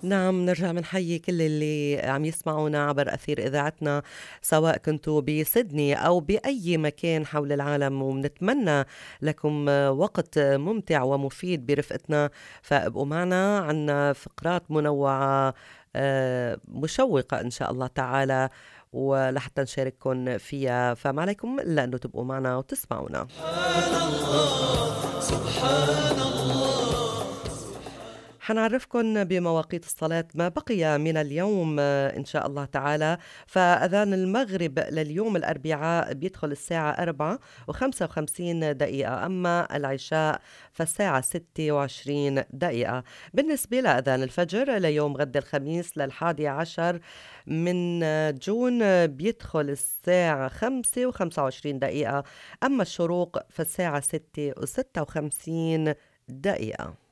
نعم، نرجع منحيي كل اللي عم يسمعونا عبر أثير إذاعتنا، سواء كنتوا بسيدني أو بأي مكان حول العالم، وبنتمنى لكم وقت ممتع ومفيد برفقتنا. فابقوا معنا، عنا فقرات منوعة مشوقة إن شاء الله تعالى، ولحتى نشارككم فيها. فما عليكم إلا أنه تبقوا معنا وتسمعونا. سبحان الله. حنعرفكن بمواقيت الصلاة ما بقي من اليوم إن شاء الله تعالى. فأذان المغرب لليوم الأربعاء بيدخل الساعة 4:55 دقيقة، أما العشاء فالساعة 26 دقيقة. بالنسبة لأذان الفجر ليوم غد الخميس لل11 من جون بيدخل الساعة 5:25 دقيقة، أما الشروق فالساعة 6:56 دقيقة.